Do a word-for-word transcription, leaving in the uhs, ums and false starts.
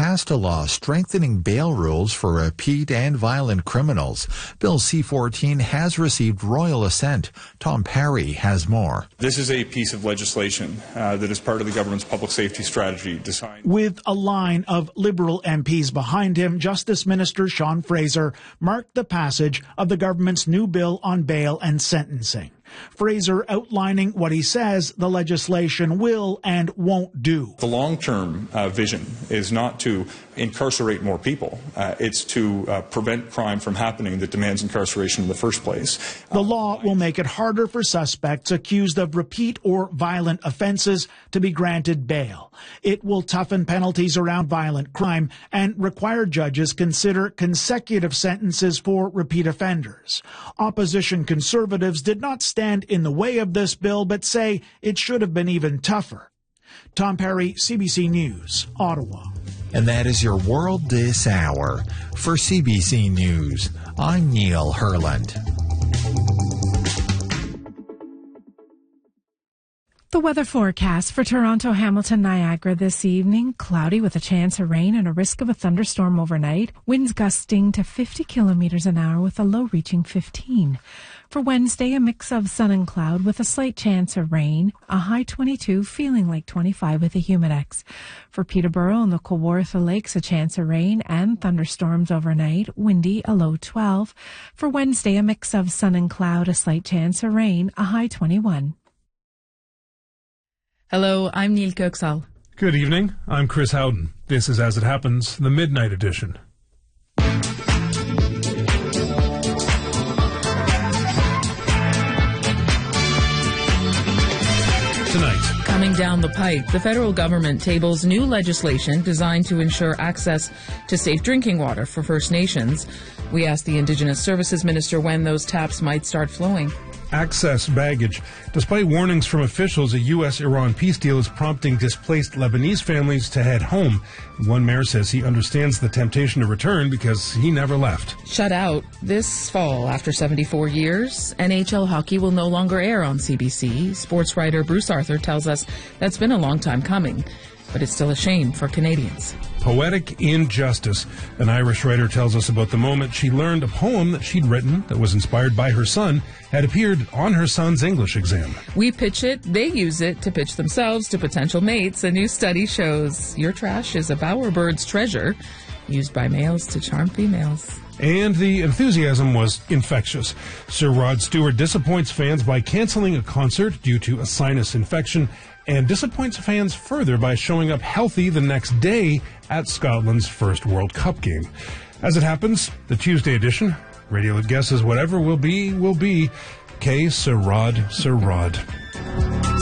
passed a law strengthening bail rules for repeat and violent criminals. Bill C fourteen has received royal assent. Tom Perry has more. This is a piece of legislation uh, that is part of the government's public safety strategy designed. With a line of Liberal M Ps behind him, Justice Minister Sean Fraser marked the passage of the government's new bill on bail and sentencing. Fraser outlining what he says the legislation will and won't do. The long-term uh, vision is not to incarcerate more people. Uh, it's to uh, prevent crime from happening that demands incarceration in the first place. The law will make it harder for suspects accused of repeat or violent offenses to be granted bail. It will toughen penalties around violent crime and require judges consider consecutive sentences for repeat offenders. Opposition Conservatives did not stand in the way of this bill, but say it should have been even tougher. Tom Perry, C B C News, Ottawa. And that is your world this hour. For C B C News, I'm Neil Herland. The weather forecast for Toronto, Hamilton, Niagara this evening. Cloudy with a chance of rain and a risk of a thunderstorm overnight. Winds gusting to fifty kilometers an hour with a low reaching fifteen. For Wednesday, a mix of sun and cloud with a slight chance of rain. A high twenty-two, feeling like twenty-five with a humidex. For Peterborough and the Kawartha Lakes, a chance of rain and thunderstorms overnight. Windy, a low twelve. For Wednesday, a mix of sun and cloud, a slight chance of rain. A high twenty-one. Hello, I'm Neil Köksal. Good evening, I'm Chris Howden. This is As It Happens, the Midnight Edition. Tonight. Coming down the pipe, the federal government tables new legislation designed to ensure access to safe drinking water for First Nations. We asked the Indigenous Services Minister when those taps might start flowing. Access baggage. Despite warnings from officials, a U S Iran peace deal is prompting displaced Lebanese families to head home. One mayor says he understands the temptation to return because he never left. Shut out this fall after seventy-four years, N H L hockey will no longer air on C B C. Sports writer Bruce Arthur tells us that's been a long time coming, but it's still a shame for Canadians. Poetic injustice. An Irish writer tells us about the moment she learned a poem that she'd written that was inspired by her son had appeared on her son's English exam. We pitch it, they use it to pitch themselves to potential mates. A new study shows your trash is a bowerbird's treasure, used by males to charm females. And the enthusiasm was infectious. Sir Rod Stewart disappoints fans by canceling a concert due to a sinus infection and disappoints fans further by showing up healthy the next day at Scotland's first World Cup game. As it happens, the Tuesday edition, radio that guesses whatever will be, will be. K. Sir Rod, Sir Rod.